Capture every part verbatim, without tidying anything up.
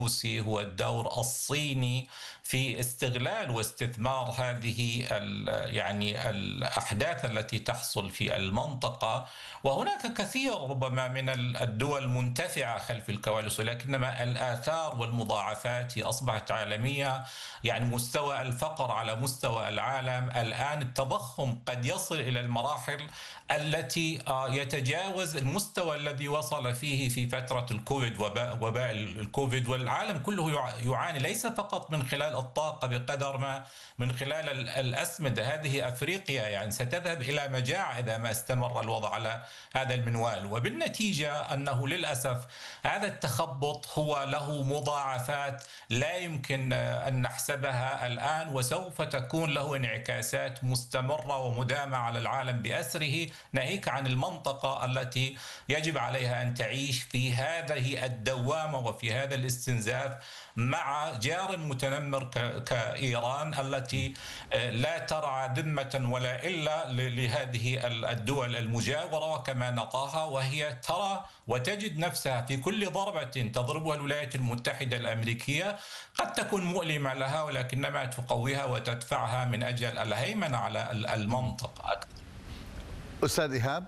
الروسي هو الدور الصيني في استغلال واستثمار هذه ال- يعني الأحداث التي تحصل في المنطقة. وهناك كثير ربما من ال- الدول منتفعة خلف الكواليس، ولكنما الآثار والمضاعفات هي أصبحت عالمية. يعني مستوى الفقر على مستوى العالم الآن، التضخم قد يصل إلى المراحل التي آه، يتجاوز المستوى الذي وصل فيه في فترة الكوفيد، وباء وباء الكوفيد. والعالم كله يع- يعاني ليس فقط من خلال الطاقة بقدر ما من خلال ال- الأسمدة. هذه أفريقيا يعني ستذهب إلى مجاعة إذا ما استمر الوضع على هذا المنوال. وبالنتيجة أنه للأسف هذا التخبط هو له مضاعفات لا يمكن آه، أن نحسبها الآن، وسوف تكون له انعكاسات مستمرة ومدامة على العالم بأسره، ناهيك عن المنطقة التي يجب عليها أن تعيش في هذه الدوامة وفي هذا الاستنزاف مع جار متنمر ك- كإيران، التي آه، لا ترعى ذمة ولا إلا ل- لهذه ال- الدول المجاورة، وكما نراها وهي ترى وتجد نفسها في كل ضربة تضربها الولايات المتحدة الأمريكية قد تكون مؤلمة لها، ولكنما تقويها وتدفعها من أجل الهيمنة على ال- المنطقة أكثر. أستاذ إيهاب.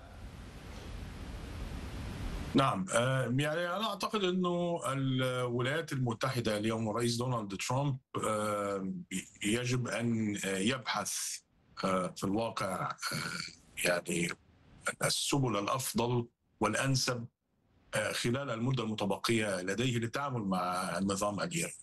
نعم، آه، يعني أنا أعتقد أنه الولايات المتحدة اليوم ورئيس دونالد ترامب آه، يجب أن يبحث آه، في الواقع آه، يعني السبل الأفضل والأنسب آه، خلال المدة المتبقية لديه للتعامل مع النظام الإيراني.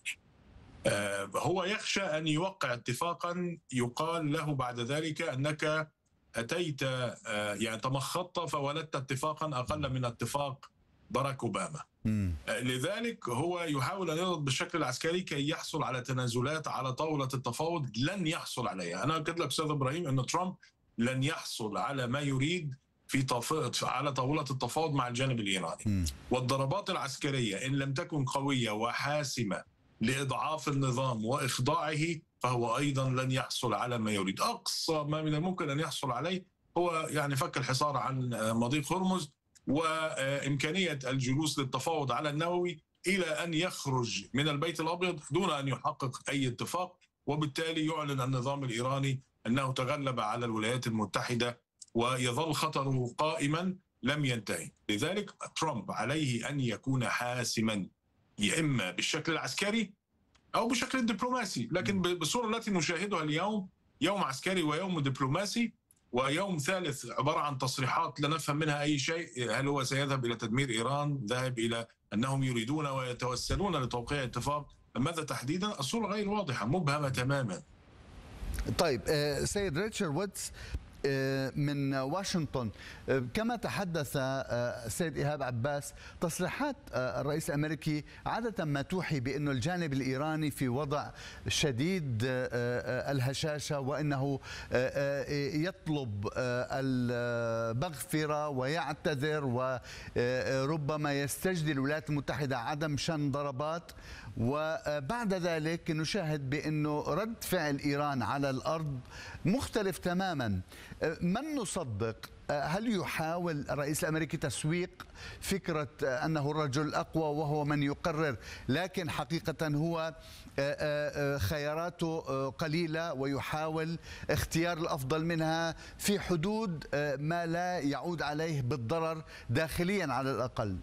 آه، هو يخشى أن يوقع اتفاقا يقال له بعد ذلك أنك أتيت آه، يعني تمخضت فولدت اتفاقا أقل من اتفاق باراك أوباما. مم. آه، لذلك هو يحاول أن يضغط بالشكل العسكري كي يحصل على تنازلات على طاولة التفاوض لن يحصل عليها. أنا أكد لك أستاذ إبراهيم أن ترامب لن يحصل على ما يريد في طف... على طاولة التفاوض مع الجانب الإيراني. مم. والضربات العسكرية إن لم تكن قوية وحاسمة لإضعاف النظام وإخضاعه فهو أيضا لن يحصل على ما يريد. أقصى ما من الممكن أن يحصل عليه هو يعني فك الحصار عن مضيق هرمز وإمكانية الجلوس للتفاوض على النووي إلى أن يخرج من البيت الأبيض دون أن يحقق أي اتفاق، وبالتالي يعلن النظام الإيراني أنه تغلب على الولايات المتحدة ويظل خطره قائما لم ينتهي. لذلك ترامب عليه أن يكون حاسما، يا إما بالشكل العسكري أو بالشكل الدبلوماسي، لكن بالصورة التي نشاهدها اليوم يوم عسكري ويوم دبلوماسي، ويوم ثالث عبارة عن تصريحات لا نفهم منها أي شيء. هل هو سيذهب إلى تدمير إيران؟ ذهب إلى أنهم يريدون ويتوسلون لتوقيع اتفاق؟ ماذا تحديدا؟ الصورة غير واضحة، مبهمة تماما. طيب آه، سيد ريتشارد وودز آه، من واشنطن، آه، كما تحدث آه، السيد إيهاب عباس، تصريحات آه، الرئيس الأمريكي عادة ما توحي بأن الجانب الإيراني في وضع شديد آه، آه، الهشاشة، وأنه آه، آه، يطلب آه، المغفرة ويعتذر، وربما يستجدي الولايات المتحدة عدم شن ضربات. وبعد ذلك نشاهد بأنه رد فعل إيران على الأرض مختلف تماما. من نصدق؟ هل يحاول الرئيس الأمريكي تسويق فكرة أنه الرجل الأقوى وهو من يقرر، لكن حقيقة هو خياراته قليلة ويحاول اختيار الأفضل منها في حدود ما لا يعود عليه بالضرر داخليا على الأقل؟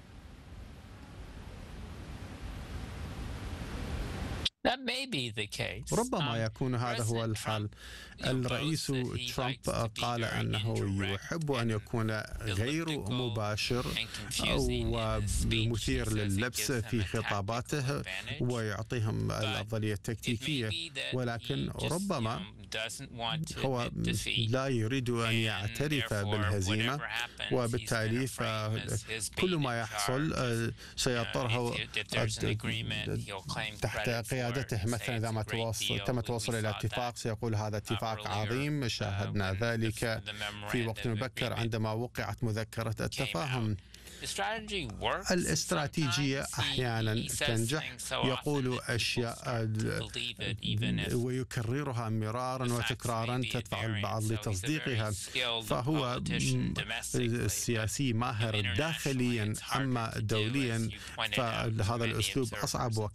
ربما يكون هذا هو الحال. الرئيس ترامب قال أنه يحب أن يكون غير مباشر أو مثير لللبس في خطاباته ويعطيهم الأفضلية التكتيكية، ولكن ربما هو لا يريد أن يعترف بالهزيمة، وبالتالي كل ما يحصل سيضطره تحت قيادته. مثلا إذا ما توصل تم التوصل إلى اتفاق سيقول هذا اتفاق عظيم، شاهدنا ذلك في وقت مبكر عندما وقعت مذكرة التفاهم. الاستراتيجية أحيانا تنجح، يقول أشياء ويكررها مرارا وتكرارا تدفع البعض لتصديقها، فهو سياسي ماهر داخليا. أما دوليا فهذا الأسلوب أصعب